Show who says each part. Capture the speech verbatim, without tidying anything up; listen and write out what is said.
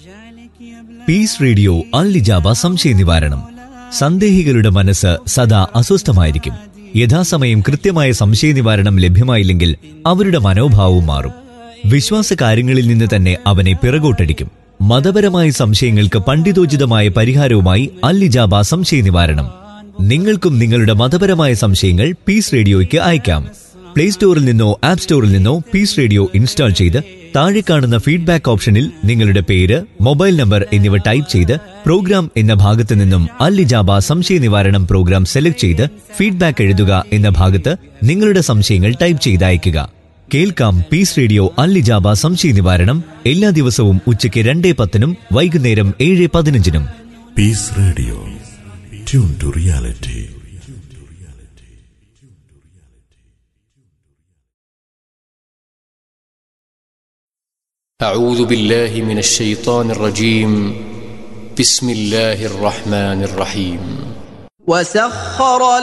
Speaker 1: Piece radio അൽ ഇജാബ സംശയ നിവാരണം. സന്ദേഹികളുടെ മനസ്സ് സദാ അസ്വസ്ഥമായിരിക്കും. യഥാസമയം കൃത്യമായ സംശയ നിവാരണം ലഭ്യമായില്ലെങ്കിൽ അവരുടെ മനോഭാവവും മാറും. വിശ്വാസ കാര്യങ്ങളിൽ നിന്ന് തന്നെ അവനെ പിറകോട്ടടിക്കും. മതപരമായ സംശയങ്ങൾക്ക് പണ്ഡിതോചിതമായ പരിഹാരവുമായി അൽ ഇജാബ സംശയ നിവാരണം. നിങ്ങൾക്കും നിങ്ങളുടെ മതപരമായ സംശയങ്ങൾ പീസ് റേഡിയോയ്ക്ക് അയക്കാം. പ്ലേ സ്റ്റോറിൽ നിന്നോ ആപ്പ് സ്റ്റോറിൽ നിന്നോ പീസ് റേഡിയോ ഇൻസ്റ്റാൾ ചെയ്ത് താഴെ കാണുന്ന ഫീഡ്ബാക്ക് ഓപ്ഷനിൽ നിങ്ങളുടെ പേര്, മൊബൈൽ നമ്പർ എന്നിവ ടൈപ്പ് ചെയ്ത് പ്രോഗ്രാം എന്ന ഭാഗത്ത് നിന്നും അൽ ഇജാബ സംശയ നിവാരണം പ്രോഗ്രാം സെലക്ട് ചെയ്ത് ഫീഡ്ബാക്ക് എഴുതുക എന്ന ഭാഗത്ത് നിങ്ങളുടെ സംശയങ്ങൾ ടൈപ്പ് ചെയ്ത് അയയ്ക്കുക. കേൾക്കാം പീസ് റേഡിയോ അൽ ഇജാബ സംശയ നിവാരണം എല്ലാ ദിവസവും ഉച്ചയ്ക്ക് രണ്ടേ പത്തിനും വൈകുന്നേരം ഏഴ് പതിനഞ്ചിനും.
Speaker 2: Piece radio, tune to reality.
Speaker 3: أعوذ بالله من الشيطان الرجيم. بسم الله الرحمن الرحيم.
Speaker 4: وسخر